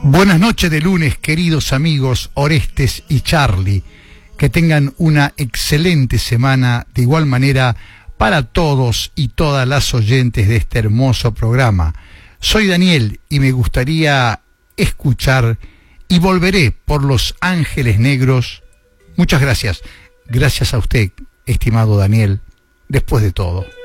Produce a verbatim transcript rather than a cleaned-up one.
Buenas noches de lunes, queridos amigos Orestes y Charlie. Que tengan una excelente semana, de igual manera para todos y todas las oyentes de este hermoso programa. Soy Daniel y me gustaría escuchar y volveré por Los Ángeles Negros. Muchas gracias. Gracias a usted, estimado Daniel, después de todo.